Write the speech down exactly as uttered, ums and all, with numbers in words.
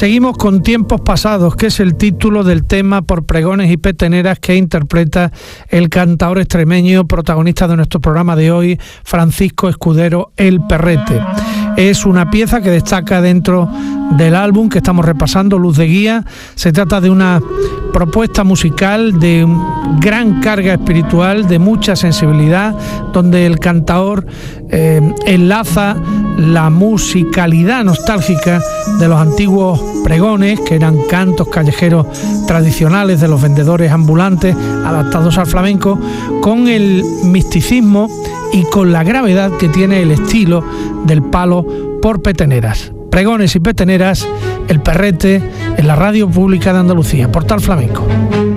Seguimos con Tiempos Pasados, que es el título del tema por pregones y peteneras que interpreta el cantaor extremeño protagonista de nuestro programa de hoy, Francisco Escudero El Perrete. Es una pieza que destaca dentro del álbum que estamos repasando, Luz de Guía. Se trata de una propuesta musical de gran carga espiritual, de mucha sensibilidad, donde el cantaor eh, enlaza la musicalidad nostálgica de los antiguos pregones, que eran cantos callejeros tradicionales de los vendedores ambulantes adaptados al flamenco, con el misticismo y con la gravedad que tiene el estilo del palo por peteneras. Pregones y peteneras, El Perrete, en la Radio Pública de Andalucía, Portal Flamenco.